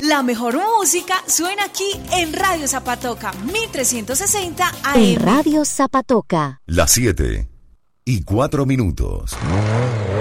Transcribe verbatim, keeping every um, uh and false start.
La mejor música suena aquí en Radio Zapatoca, mil trescientos sesenta A M. En Radio Zapatoca. Las siete y cuatro minutos.